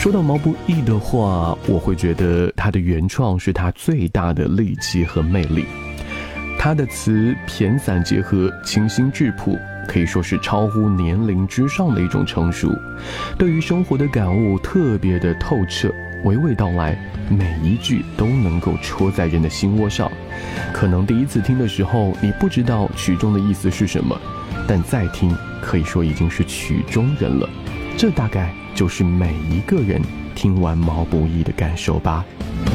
说到毛不易的话，我会觉得他的原创是他最大的利器和魅力。他的词骈散结合，清新质朴，可以说是超乎年龄之上的一种成熟。对于生活的感悟特别的透彻，娓娓道来，每一句都能够戳在人的心窝上。可能第一次听的时候，你不知道曲中的意思是什么，但再听，可以说已经是曲中人了。这大概就是每一个人听完毛不易的感受吧。